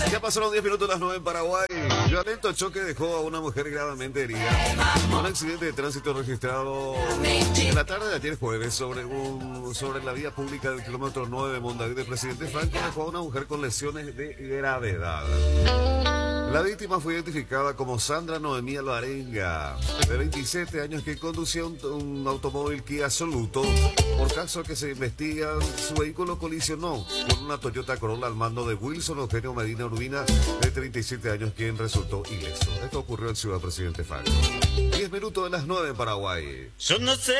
Ya pasaron 10 minutos de las 9 en Paraguay. Violento choque dejó a una mujer gravemente herida. Un accidente de tránsito registrado en la tarde de ayer jueves sobre la vía pública del kilómetro 9 de Mondavid de Presidente Franco dejó a una mujer con lesiones de gravedad. La víctima fue identificada como Sandra Noemí Alvarenga, de 27 años, que conducía un automóvil Kia Soluto. Por caso que se investiga, su vehículo colisionó con una Toyota Corolla al mando de Wilson Eugenio Medina Urbina, de 37 años, quien resultó ileso. Esto ocurrió en Ciudad Presidente Franco. 10 minutos de las 9 en Paraguay. Yo no sé